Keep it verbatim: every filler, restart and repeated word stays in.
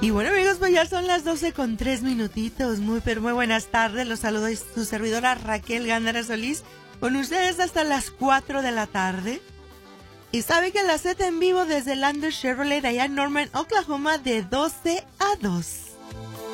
Y bueno, amigos, pues ya son las doce con tres minutitos. Muy, pero muy buenas tardes. Los saludo a su servidora Raquel Gándara Solís. Con ustedes hasta las cuatro de la tarde. Y sabe que la Z en vivo desde Lander Chevrolet allá en Norman, Oklahoma, de doce a dos.